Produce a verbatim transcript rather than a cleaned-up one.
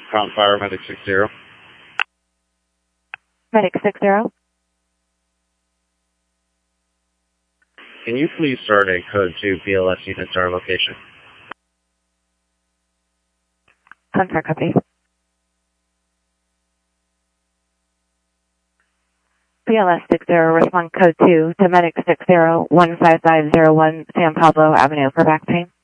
Con Fire, Medic six zero. Medic six zero. Can you please start a code two P L S unit to our location? Confirm copy. P L S six zero, respond code two to Medic six zero, one five five zero one San Pablo Avenue for back pain.